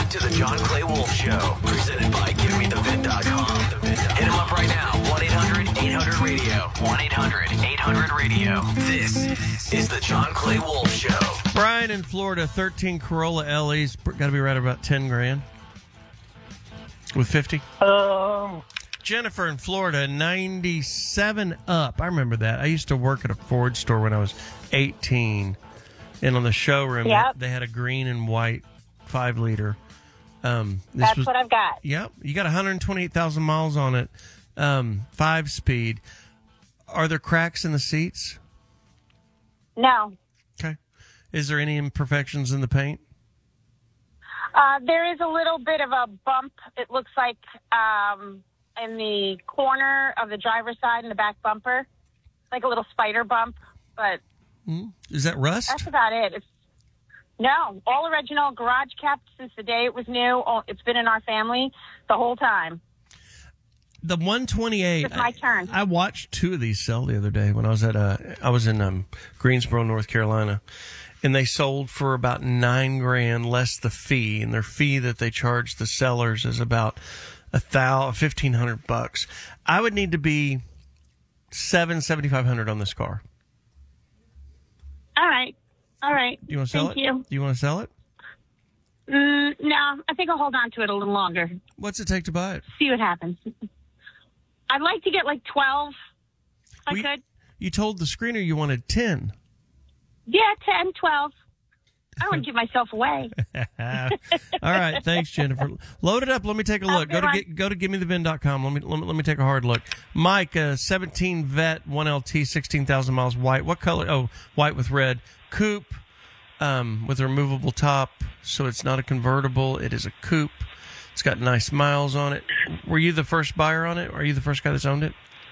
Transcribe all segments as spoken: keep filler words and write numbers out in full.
to the John Clay Wolf Show, presented by Give Me The Vin dot com. Hit him up right now, one eight hundred eight hundred radio. one eight hundred eight hundred radio. This is the John Clay Wolf Show. Brian in Florida, thirteen Corolla L Es, got to be right about ten grand with fifty. Um, Jennifer in Florida, ninety-seven up. I remember that. I used to work at a Ford store when I was eighteen. And on the showroom, Yep. they had a green and white five liter. Um, this that's was, what I've got. Yep. You got one hundred twenty-eight thousand miles on it. Um, five speed. Are there cracks in the seats? No. Okay. Is there any imperfections in the paint? Uh, there is a little bit of a bump, it looks like, um, in the corner of the driver's side in the back bumper. Like a little spider bump, but... Mm. Is that rust? That's about it. It's, no, all original, garage kept since the day it was new. Oh, it's been in our family the whole time. The one twenty-eight. It's my turn. I, I watched two of these sell the other day when I was at uh, I was in um, Greensboro, North Carolina, and they sold for about nine grand less the fee, and their fee that they charge the sellers is about a thousand, fifteen hundred bucks. I would need to be seven, seventy five hundred on this car. All right. All right. Do you want to sell Thank it? you. Do you want to sell it? Mm, no, I think I'll hold on to it a little longer. What's it take to buy it? See what happens. I'd like to get like twelve, if I We- could. You told the screener you wanted ten. Yeah, ten, twelve. I don't want to give myself away. All right, thanks, Jennifer. Load it up. Let me take a look. Go to one. get, go to give me the vin dot com. Let me, let me let me take a hard look. Mike, uh, seventeen Vet, one L T, sixteen thousand miles, white. What color? Oh, white with red. Coupe, um, with a removable top, so it's not a convertible. It is a coupe. It's got nice miles on it. Were you the first buyer on it? Are you the first guy that's owned it?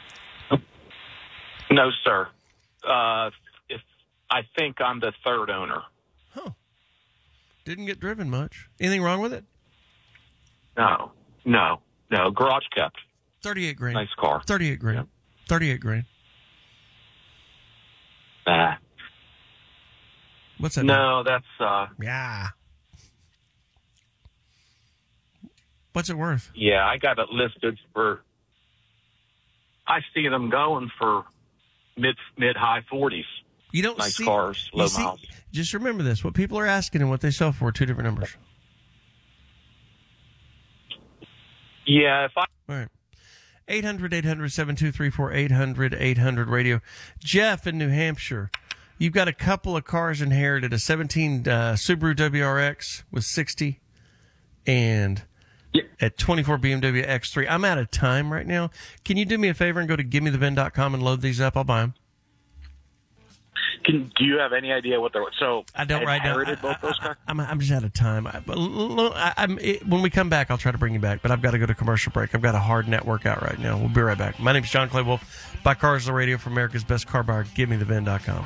No, sir. Uh, if I think I'm the third owner. Huh. Didn't get driven much. Anything wrong with it? No, no, no. Garage kept. Thirty-eight grand. Nice car. Thirty-eight grand. Yep. Thirty-eight grand. Nah. What's that? No, that's uh. Yeah. What's it worth? Yeah, I got it listed for. I see them going for mid mid high forties. You don't Nice see cars, you low see- miles. Just remember this: what people are asking and what they sell for are two different numbers. Yeah, if I. All right. eight hundred, eight hundred, seven two three four, eight hundred, eight hundred radio. Jeff in New Hampshire, you've got a couple of cars inherited: a seventeen uh, Subaru W R X with sixty, and Yeah. a twenty-four B M W X three. I'm out of time right now. Can you do me a favor and go to give me the vin dot com and load these up? I'll buy them. Can, do you have any idea what they're so? I don't right now. inherited I, both I, those cars? I, I'm, I'm just out of time. I, but l- l- I, I'm, it, when we come back, I'll try to bring you back. But I've got to go to commercial break. I've got a hard network out right now. We'll be right back. My name's John Clay Wolf. Buy cars on the radio for America's best car buyer. Give me the vin dot com.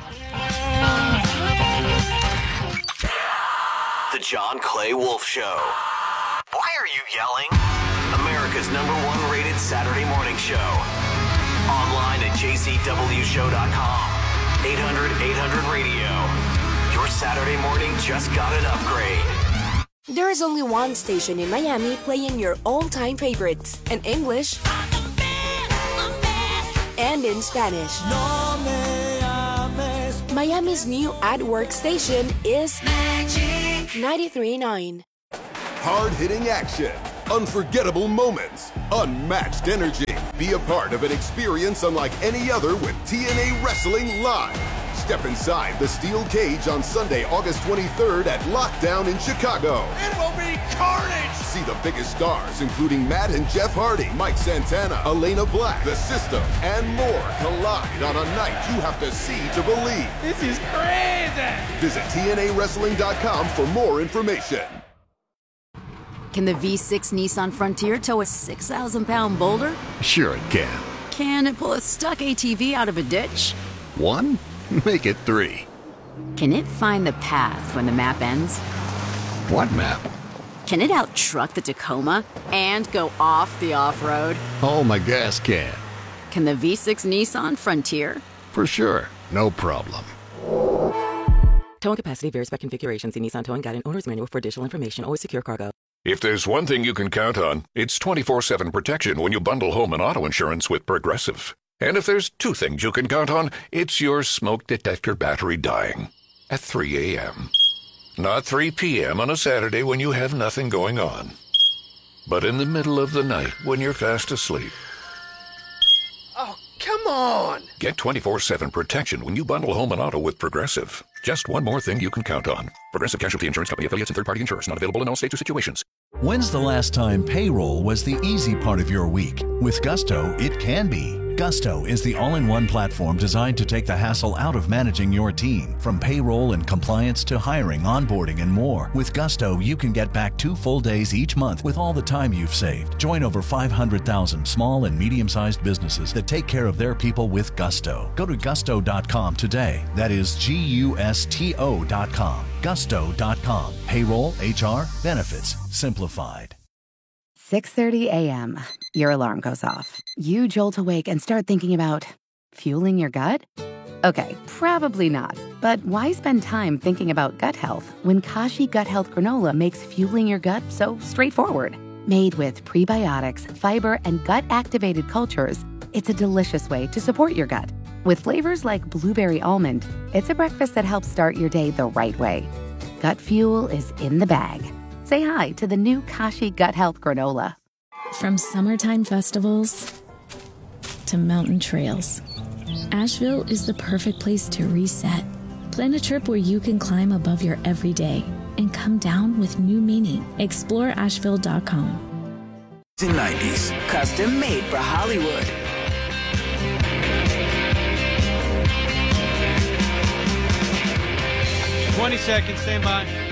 The John Clay Wolf Show. Why are you yelling? America's number one rated Saturday morning show. Online at j c w show dot com. eight hundred, eight hundred radio. Your Saturday morning just got an upgrade. There is only one station in Miami playing your all-time favorites in English and in Spanish. Miami's new ad-work station is ninety-three point nine. Hard-hitting action, unforgettable moments, unmatched energy. Be a part of an experience unlike any other with T N A Wrestling Live. Step inside the steel cage on Sunday, August twenty-third at Lockdown in Chicago. It will be carnage! See the biggest stars, including Matt and Jeff Hardy, Mike Santana, Elena Black, The System, and more collide on a night you have to see to believe. This is crazy! Visit T N A wrestling dot com for more information. Can the V six Nissan Frontier tow a six thousand pound boulder? Sure it can. Can it pull a stuck A T V out of a ditch? One? Make it three. Can it find the path when the map ends? What map? Can it out-truck the Tacoma and go off the off-road? Oh, my gas can. Can the V six Nissan Frontier? For sure. No problem. Towing capacity varies by configuration. See Nissan Towing Guide and Owner's Manual for additional information. Always secure cargo. If there's one thing you can count on, it's twenty-four seven protection when you bundle home and auto insurance with Progressive. And if there's two things you can count on, it's your smoke detector battery dying at three a.m. Not three p.m. on a Saturday when you have nothing going on, but in the middle of the night when you're fast asleep. Oh, come on! Get twenty-four seven protection when you bundle home and auto with Progressive. Just one more thing you can count on. Progressive Casualty Insurance Company affiliates and third-party insurers. Not available in all states or situations. When's the last time payroll was the easy part of your week? With Gusto, it can be. Gusto is the all-in-one platform designed to take the hassle out of managing your team. From payroll and compliance to hiring, onboarding, and more. With Gusto, you can get back two full days each month with all the time you've saved. Join over five hundred thousand small and medium-sized businesses that take care of their people with Gusto. Go to gusto dot com today. That is G U S T O dot com. gusto dot com. Payroll, H R, benefits, simplified. six thirty a.m. Your alarm goes off. You jolt awake and start thinking about fueling your gut? Okay, probably not. But why spend time thinking about gut health when Kashi Gut Health Granola makes fueling your gut so straightforward? Made with prebiotics, fiber, and gut-activated cultures, it's a delicious way to support your gut. With flavors like blueberry almond, it's a breakfast that helps start your day the right way. Gut fuel is in the bag. Say hi to the new Kashi Gut Health Granola. From summertime festivals to mountain trails, Asheville is the perfect place to reset. Plan a trip where you can climb above your everyday and come down with new meaning. Explore Asheville dot com. The nineties, custom made for Hollywood. twenty seconds, stand by.